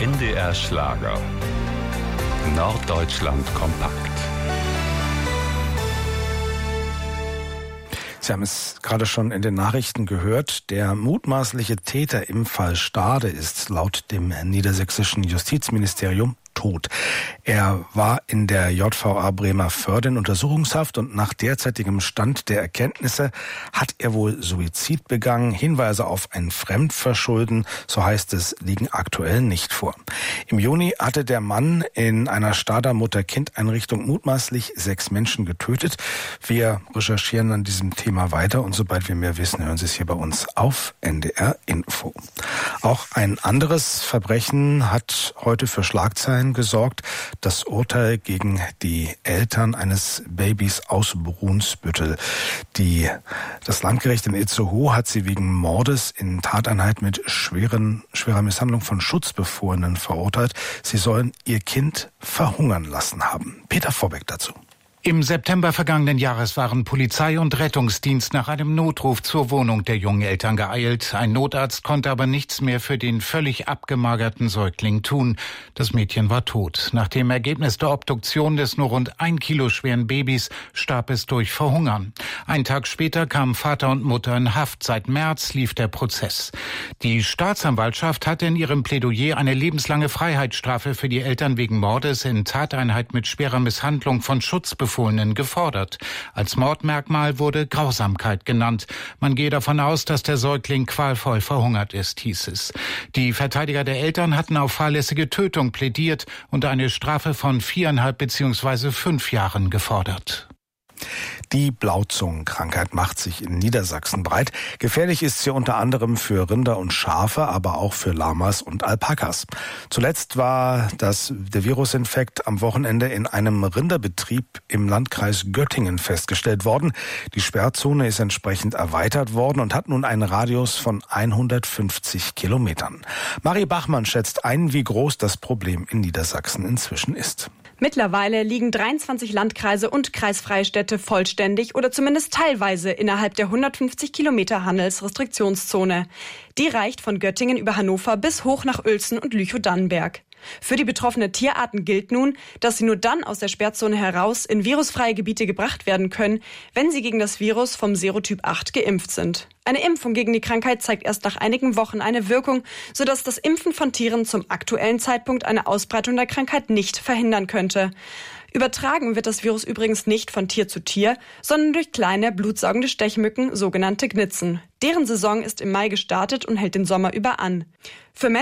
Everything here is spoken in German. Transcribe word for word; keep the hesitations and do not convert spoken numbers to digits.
N D R Schlager. Norddeutschland kompakt. Sie haben es gerade schon in den Nachrichten gehört. Der mutmaßliche Täter im Fall Stade ist laut dem niedersächsischen Justizministerium tot. Er war in der J V A Bremervörde in Untersuchungshaft und nach derzeitigem Stand der Erkenntnisse hat er wohl Suizid begangen. Hinweise auf ein Fremdverschulden, so heißt es, liegen aktuell nicht vor. Im Juni hatte der Mann in einer Stader Mutter-Kind-Einrichtung mutmaßlich sechs Menschen getötet. Wir recherchieren an diesem Thema weiter und sobald wir mehr wissen, hören Sie es hier bei uns auf N D R Info. Auch ein anderes Verbrechen hat heute für Schlagzeilen gesorgt. Das Urteil gegen die Eltern eines Babys aus Brunsbüttel. Die, das Landgericht in Itzehoe hat sie wegen Mordes in Tateinheit mit schweren, schwerer Misshandlung von Schutzbefohlenen verurteilt. Sie sollen ihr Kind verhungern lassen haben. Peter Vorbeck dazu. Im September vergangenen Jahres waren Polizei und Rettungsdienst nach einem Notruf zur Wohnung der jungen Eltern geeilt. Ein Notarzt konnte aber nichts mehr für den völlig abgemagerten Säugling tun. Das Mädchen war tot. Nach dem Ergebnis der Obduktion des nur rund ein Kilo schweren Babys starb es durch Verhungern. Einen Tag später kamen Vater und Mutter in Haft. Seit März lief der Prozess. Die Staatsanwaltschaft hatte in ihrem Plädoyer eine lebenslange Freiheitsstrafe für die Eltern wegen Mordes in Tateinheit mit schwerer Misshandlung von Schutzbefohlenen gefordert. Als Mordmerkmal wurde Grausamkeit genannt. Man gehe davon aus, dass der Säugling qualvoll verhungert ist, hieß es. Die Verteidiger der Eltern hatten auf fahrlässige Tötung plädiert und eine Strafe von viereinhalb beziehungsweise fünf Jahren gefordert. Die Blauzungenkrankheit macht sich in Niedersachsen breit. Gefährlich ist sie unter anderem für Rinder und Schafe, aber auch für Lamas und Alpakas. Zuletzt war das, der Virusinfekt am Wochenende in einem Rinderbetrieb im Landkreis Göttingen festgestellt worden. Die Sperrzone ist entsprechend erweitert worden und hat nun einen Radius von hundertfünfzig Kilometern. Marie Bachmann schätzt ein, wie groß das Problem in Niedersachsen inzwischen ist. Mittlerweile liegen dreiundzwanzig Landkreise und kreisfreie Städte vollständig oder zumindest teilweise innerhalb der hundertfünfzig Kilometer Handelsrestriktionszone. Die reicht von Göttingen über Hannover bis hoch nach Uelzen und Lüchow-Dannenberg. Für die betroffenen Tierarten gilt nun, dass sie nur dann aus der Sperrzone heraus in virusfreie Gebiete gebracht werden können, wenn sie gegen das Virus vom Serotyp acht geimpft sind. Eine Impfung gegen die Krankheit zeigt erst nach einigen Wochen eine Wirkung, sodass das Impfen von Tieren zum aktuellen Zeitpunkt eine Ausbreitung der Krankheit nicht verhindern könnte. Übertragen wird das Virus übrigens nicht von Tier zu Tier, sondern durch kleine, blutsaugende Stechmücken, sogenannte Gnitzen. Deren Saison ist im Mai gestartet und hält den Sommer über an. Für Menschen